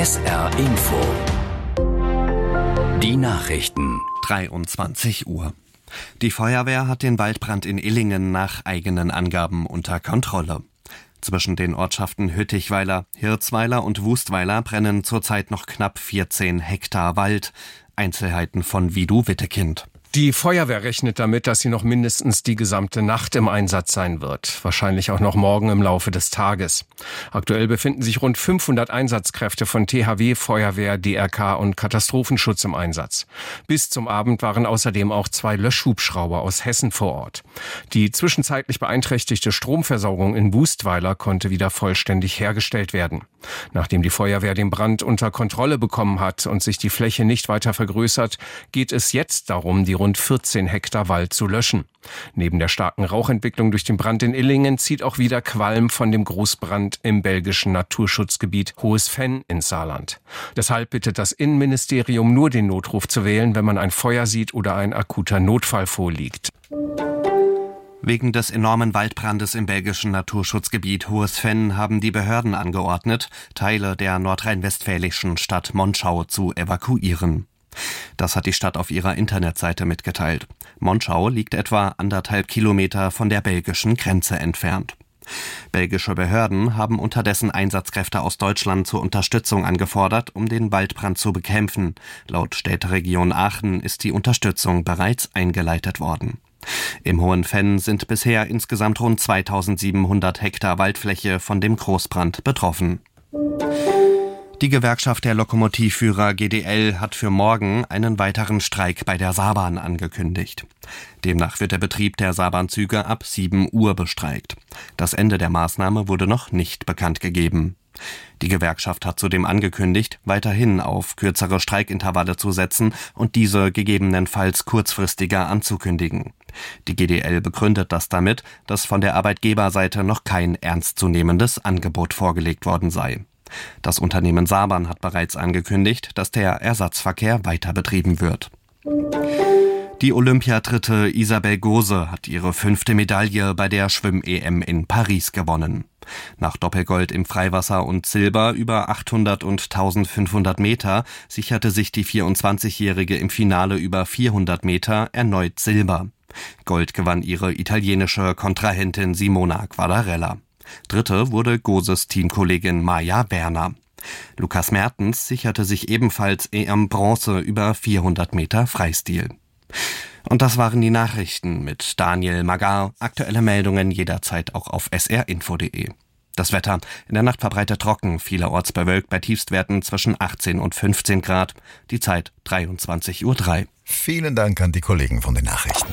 SR Info. Die Nachrichten. 23 Uhr. Die Feuerwehr hat den Waldbrand in Illingen nach eigenen Angaben unter Kontrolle. Zwischen den Ortschaften Hüttichweiler, Hirzweiler und Wustweiler brennen zurzeit noch knapp 14 Hektar Wald. Einzelheiten von Vidu Wittekind. Die Feuerwehr rechnet damit, dass sie noch mindestens die gesamte Nacht im Einsatz sein wird. Wahrscheinlich auch noch morgen im Laufe des Tages. Aktuell befinden sich rund 500 Einsatzkräfte von THW, Feuerwehr, DRK und Katastrophenschutz im Einsatz. Bis zum Abend waren außerdem auch 2 Löschhubschrauber aus Hessen vor Ort. Die zwischenzeitlich beeinträchtigte Stromversorgung in Wustweiler konnte wieder vollständig hergestellt werden. Nachdem die Feuerwehr den Brand unter Kontrolle bekommen hat und sich die Fläche nicht weiter vergrößert, geht es jetzt darum, die rund 14 Hektar Wald zu löschen. Neben der starken Rauchentwicklung durch den Brand in Illingen zieht auch wieder Qualm von dem Großbrand im belgischen Naturschutzgebiet Hohes Venn ins Saarland. Deshalb bittet das Innenministerium nur den Notruf zu wählen, wenn man ein Feuer sieht oder ein akuter Notfall vorliegt. Wegen des enormen Waldbrandes im belgischen Naturschutzgebiet Hohes Venn haben die Behörden angeordnet, Teile der nordrhein-westfälischen Stadt Monschau zu evakuieren. Das hat die Stadt auf ihrer Internetseite mitgeteilt. Monschau liegt etwa 1,5 Kilometer von der belgischen Grenze entfernt. Belgische Behörden haben unterdessen Einsatzkräfte aus Deutschland zur Unterstützung angefordert, um den Waldbrand zu bekämpfen. Laut Städteregion Aachen ist die Unterstützung bereits eingeleitet worden. Im Hohen Venn sind bisher insgesamt rund 2700 Hektar Waldfläche von dem Großbrand betroffen. Die Gewerkschaft der Lokomotivführer GDL hat für morgen einen weiteren Streik bei der Saarbahn angekündigt. Demnach wird der Betrieb der Saarbahnzüge ab 7 Uhr bestreikt. Das Ende der Maßnahme wurde noch nicht bekannt gegeben. Die Gewerkschaft hat zudem angekündigt, weiterhin auf kürzere Streikintervalle zu setzen und diese gegebenenfalls kurzfristiger anzukündigen. Die GDL begründet das damit, dass von der Arbeitgeberseite noch kein ernstzunehmendes Angebot vorgelegt worden sei. Das Unternehmen Saarbahn hat bereits angekündigt, dass der Ersatzverkehr weiter betrieben wird. Die Olympiadritte Isabel Gose hat ihre 5. Medaille bei der Schwimm-EM in Paris gewonnen. Nach Doppelgold im Freiwasser und Silber über 800 und 1500 Meter sicherte sich die 24-Jährige im Finale über 400 Meter erneut Silber. Gold gewann ihre italienische Kontrahentin Simona Quadarella. Dritte wurde Goses Teamkollegin Maja Werner. Lukas Mertens sicherte sich ebenfalls EM-Bronze über 400 Meter Freistil. Und das waren die Nachrichten mit Daniel Magar. Aktuelle Meldungen jederzeit auch auf srinfo.de. Das Wetter: in der Nacht verbreitet trocken, vielerorts bewölkt bei Tiefstwerten zwischen 18 und 15 Grad. Die Zeit 23:03 Uhr. Vielen Dank an die Kollegen von den Nachrichten.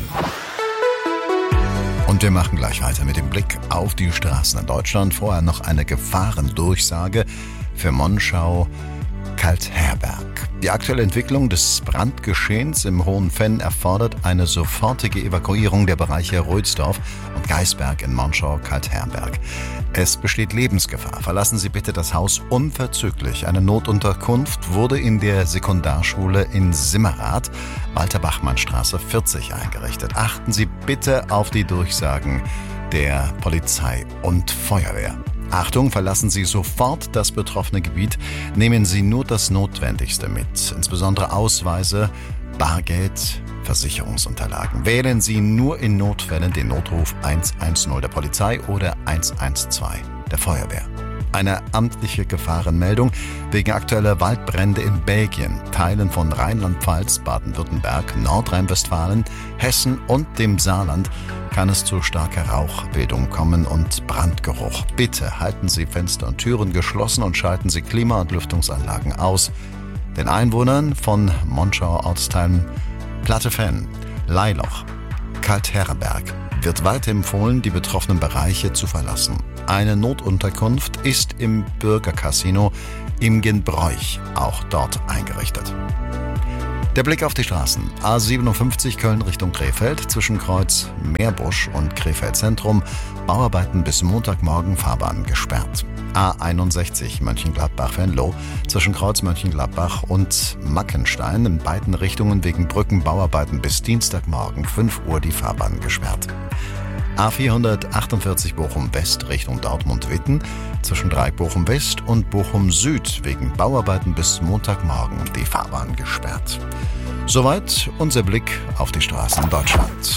Und wir machen gleich weiter mit dem Blick auf die Straßen in Deutschland. Vorher noch eine Gefahrendurchsage für Monschau Kaltherberg. Die aktuelle Entwicklung des Brandgeschehens im Hohen Venn erfordert eine sofortige Evakuierung der Bereiche Rödsdorf und Geisberg in Monschau-Kaltherberg. Es besteht Lebensgefahr. Verlassen Sie bitte das Haus unverzüglich. Eine Notunterkunft wurde in der Sekundarschule in Simmerath, Walter-Bachmann-Straße 40 eingerichtet. Achten Sie bitte auf die Durchsagen der Polizei und Feuerwehr. Achtung, verlassen Sie sofort das betroffene Gebiet. Nehmen Sie nur das Notwendigste mit, insbesondere Ausweise, Bargeld, Versicherungsunterlagen. Wählen Sie nur in Notfällen den Notruf 110 der Polizei oder 112 der Feuerwehr. Eine amtliche Gefahrenmeldung wegen aktueller Waldbrände in Belgien, Teilen von Rheinland-Pfalz, Baden-Württemberg, Nordrhein-Westfalen, Hessen und dem Saarland kann es zu starker Rauchbildung kommen und Brandgeruch. Bitte halten Sie Fenster und Türen geschlossen und schalten Sie Klima- und Lüftungsanlagen aus. Den Einwohnern von Monschauer Ortsteilen Platte Venn, Leiloch, Kaltherberg wird weiter empfohlen, die betroffenen Bereiche zu verlassen. Eine Notunterkunft ist im Bürgercasino im Genbräuch auch dort eingerichtet. Der Blick auf die Straßen. A57 Köln Richtung Krefeld, zwischen Kreuz Meerbusch und Krefeld Zentrum. Bauarbeiten bis Montagmorgen, Fahrbahn gesperrt. A61 Mönchengladbach-Venlo, zwischen Kreuz Mönchengladbach und Mackenstein in beiden Richtungen wegen Brückenbauarbeiten bis Dienstagmorgen 5 Uhr die Fahrbahn gesperrt. A448 Bochum-West Richtung Dortmund-Witten zwischen Dreieck Bochum-West und Bochum-Süd wegen Bauarbeiten bis Montagmorgen die Fahrbahn gesperrt. Soweit unser Blick auf die Straßen Deutschlands.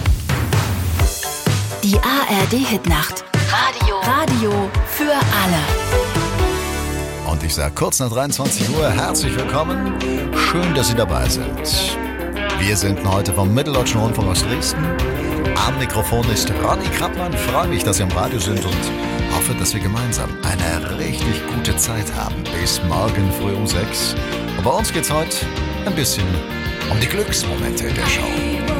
Die ARD-Hitnacht. Radio für alle. Und ich sage kurz nach 23 Uhr herzlich willkommen. Schön, dass Sie dabei sind. Wir sind heute vom Mitteldeutschen Rundfunk aus Dresden. Am Mikrofon ist Ronny Krappmann. Freue mich, dass Sie am Radio sind und hoffe, dass wir gemeinsam eine richtig gute Zeit haben. Bis morgen früh um 6. Und bei uns geht's heute ein bisschen um die Glücksmomente in der Show.